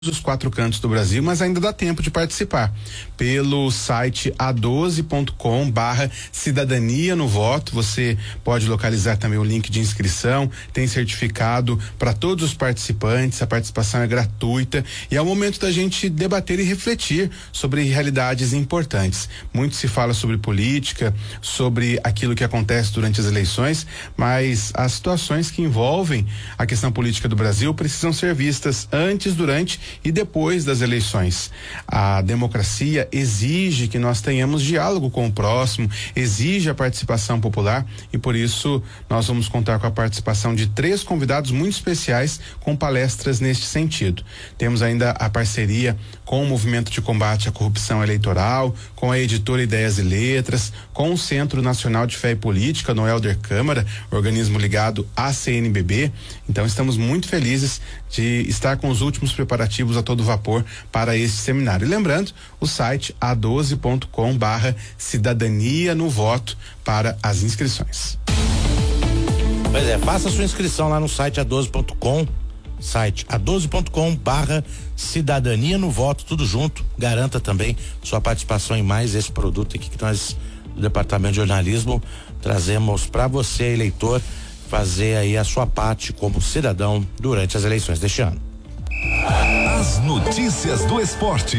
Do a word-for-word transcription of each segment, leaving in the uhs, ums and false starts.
os quatro cantos do Brasil, mas ainda dá tempo de participar pelo site a doze ponto com barra cidadania no voto. Você pode localizar também o link de inscrição, tem certificado para todos os participantes, a participação é gratuita e é o momento da gente debater e refletir sobre realidades importantes. Muito se fala sobre política, sobre aquilo que acontece durante as eleições, mas as situações que envolvem a questão política do Brasil precisam ser vistas antes, durante e depois das eleições. A democracia exige que nós tenhamos diálogo com o próximo, exige a participação popular e por isso nós vamos contar com a participação de três convidados muito especiais com palestras neste sentido. Temos ainda a parceria com o Movimento de Combate à Corrupção Eleitoral, com a editora Ideias e Letras, com o Centro Nacional de Fé e Política, no Helder Câmara, organismo ligado à C N B B. Então estamos muito felizes de estar com os últimos preparativos a todo vapor para este seminário. E lembrando, o site a doze ponto com barra cidadania no voto para as inscrições. Pois é, faça a sua inscrição lá no site a doze ponto com, site a doze ponto com barra cidadania no voto, tudo junto. Garanta também sua participação em mais esse produto aqui que nós do Departamento de Jornalismo trazemos para você, eleitor, fazer aí a sua parte como cidadão durante as eleições deste ano. As notícias do esporte.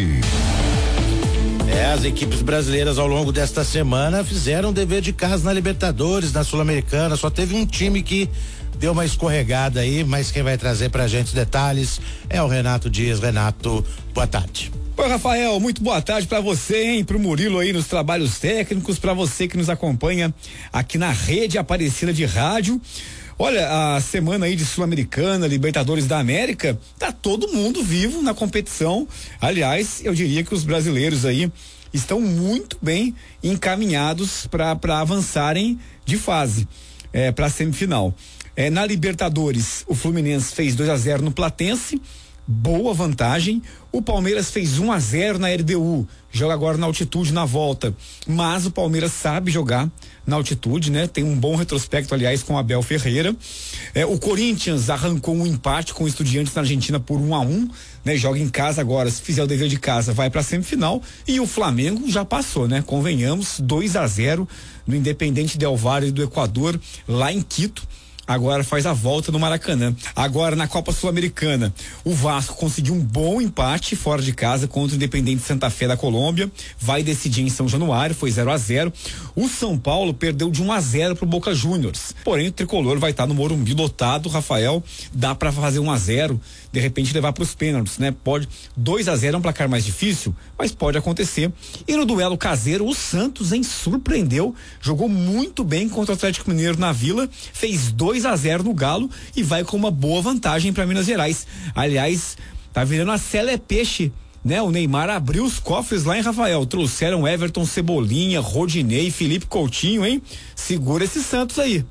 É, as equipes brasileiras ao longo desta semana fizeram o dever de casa na Libertadores, na Sul-Americana. Só teve um time que deu uma escorregada aí, mas quem vai trazer pra gente os detalhes é o Renato Dias. Renato, boa tarde. Oi, Rafael, muito boa tarde pra você, hein? Pro Murilo aí nos trabalhos técnicos, pra você que nos acompanha aqui na Rede Aparecida de Rádio. Olha, a semana aí de Sul-Americana, Libertadores da América, tá todo mundo vivo na competição. Aliás, eu diria que os brasileiros aí estão muito bem encaminhados para para avançarem de fase, é, para semifinal. É, na Libertadores, o Fluminense fez dois a zero no Platense, boa vantagem. O Palmeiras fez um a zero na L D U, joga agora na altitude na volta, mas o Palmeiras sabe jogar na altitude, né? Tem um bom retrospecto, aliás, com o Abel Ferreira. É, o Corinthians arrancou um empate com o Estudiantes na Argentina por um a um, né? Joga em casa agora, se fizer o dever de casa, vai pra semifinal. E o Flamengo já passou, né? Convenhamos, dois a zero no Independente Del Valle do Equador, lá em Quito. Agora faz a volta no Maracanã. Agora na Copa Sul-Americana, o Vasco conseguiu um bom empate fora de casa contra o Independente Santa Fé da Colômbia. Vai decidir em São Januário, foi zero a zero. O São Paulo perdeu de um a zero pro Boca Juniors. Porém, o tricolor vai estar no Morumbi lotado, Rafael. Dá para fazer um a zero, de repente levar para os pênaltis, né? Pode. dois a zero é um placar mais difícil, mas pode acontecer. E no duelo caseiro, o Santos, hein, surpreendeu, jogou muito bem contra o Atlético Mineiro na Vila, fez dois a zero no Galo e vai com uma boa vantagem para Minas Gerais. Aliás, tá virando a Cela é Peixe, né? O Neymar abriu os cofres lá em Rafael, trouxeram Everton, Cebolinha, Rodinei, Felipe Coutinho, hein? Segura esse Santos aí.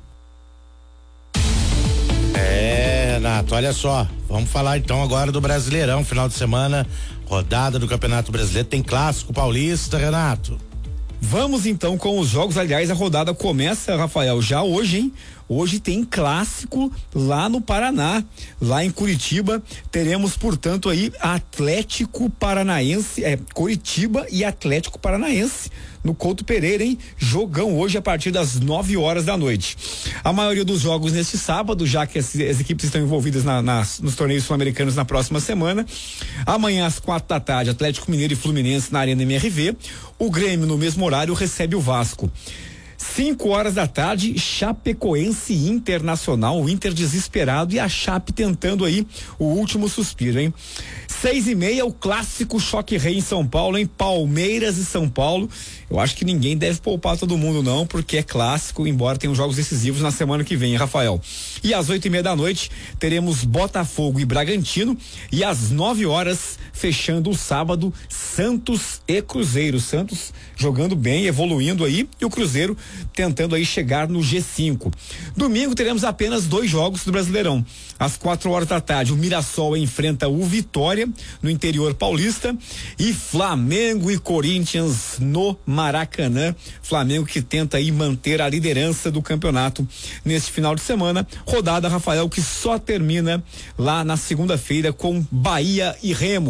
É, Renato, olha só, vamos falar então agora do Brasileirão, final de semana, rodada do Campeonato Brasileiro, tem Clássico Paulista, Renato. Vamos então com os jogos, aliás, a rodada começa, Rafael, já hoje, hein? Hoje tem clássico lá no Paraná, lá em Curitiba, teremos, portanto, aí Atlético Paranaense, é, Curitiba e Atlético Paranaense no Couto Pereira, hein? Jogão hoje a partir das nove horas da noite. A maioria dos jogos neste sábado, já que as, as equipes estão envolvidas na, nas, nos torneios sul-americanos na próxima semana. Amanhã às quatro da tarde, Atlético Mineiro e Fluminense na Arena M R V. O Grêmio no mesmo horário recebe o Vasco. Cinco horas da tarde, Chapecoense Internacional, o Inter desesperado e a Chape tentando aí o último suspiro, hein? Seis e meia, o clássico choque rei em São Paulo, hein? Palmeiras e São Paulo. Eu acho que ninguém deve poupar todo mundo não, porque é clássico, embora tenham jogos decisivos na semana que vem, hein, Rafael? E às oito e meia da noite, teremos Botafogo e Bragantino e às nove horas, fechando o sábado, Santos e Cruzeiro. Santos jogando bem, evoluindo aí, e o Cruzeiro tentando aí chegar no G cinco. Domingo teremos apenas dois jogos do Brasileirão. Às quatro horas da tarde, o Mirassol enfrenta o Vitória no interior paulista, e Flamengo e Corinthians no Maracanã. Flamengo que tenta aí manter a liderança do campeonato neste final de semana. Rodada, Rafael, que só termina lá na segunda-feira com Bahia e Remo.